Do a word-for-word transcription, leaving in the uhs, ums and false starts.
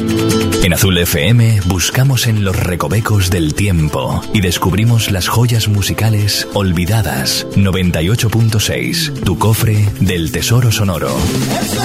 En Azul F M buscamos en los recovecos del tiempo y descubrimos las joyas musicales olvidadas. noventa y ocho punto seis, tu cofre del tesoro sonoro.